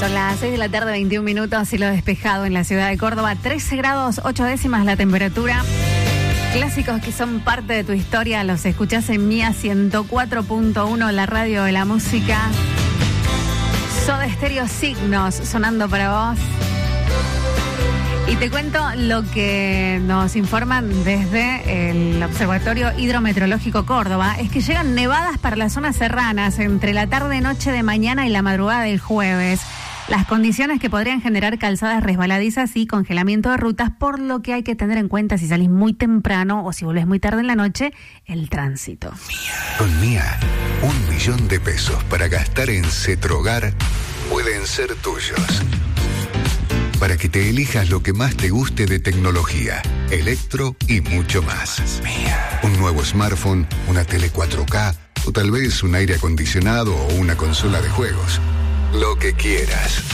Son las 6 de la tarde, 21 minutos, cielo despejado en la ciudad de Córdoba, 13 grados 8 décimas la temperatura. Clásicos que son parte de tu historia, los escuchás en Mía 104.1, la radio de la música. Soda Stereo, Signos, sonando para vos. Y te cuento lo que nos informan desde el Observatorio Hidrometeorológico Córdoba, es que llegan nevadas para las zonas serranas entre la tarde, noche de mañana y la madrugada del jueves. Las condiciones que podrían generar calzadas resbaladizas y congelamiento de rutas, por lo que hay que tener en cuenta si salís muy temprano o si volvés muy tarde en la noche, el tránsito. Con Mía, 1 millón de pesos para gastar en Cetrogar pueden ser tuyos. Para que te elijas lo que más te guste de tecnología, electro y mucho más. Un nuevo smartphone, una tele 4K o tal vez un aire acondicionado o una consola de juegos. Lo que quieras.